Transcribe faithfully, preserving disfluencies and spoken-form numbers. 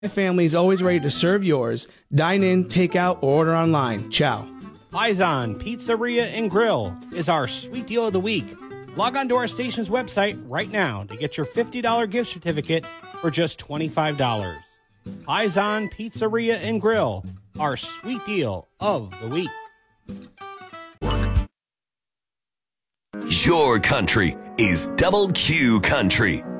My family is always ready to serve yours. Dine in, take out, or order online. Ciao. Paisan Pizzeria and Grill is our sweet deal of the week. Log on to our station's website right now to get your fifty dollars gift certificate for just twenty-five dollars. Paisan Pizzeria and Grill, our sweet deal of the week. Your country is Double Q Country.